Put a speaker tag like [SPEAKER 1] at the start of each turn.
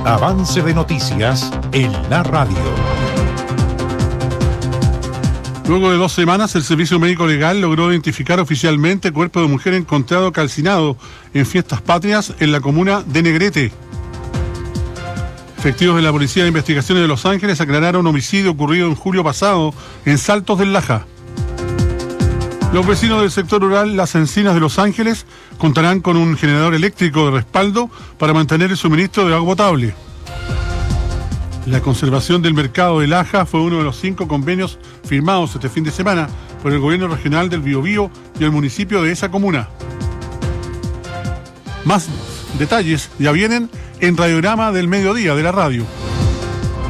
[SPEAKER 1] Avance de noticias en la radio.
[SPEAKER 2] Luego de 2 semanas, el Servicio Médico Legal logró identificar oficialmente el cuerpo de mujer encontrado calcinado en Fiestas Patrias en la comuna de Negrete. Efectivos de la Policía de Investigaciones de Los Ángeles aclararon un homicidio ocurrido en julio pasado en Saltos del Laja. Los vecinos del sector rural Las Encinas de Los Ángeles contarán con un generador eléctrico de respaldo para mantener el suministro de agua potable. La conservación del mercado de Laja fue uno de los 5 convenios firmados este fin de semana por el gobierno regional del Biobío y el municipio de esa comuna. Más detalles ya vienen en Radiograma del Mediodía de la radio.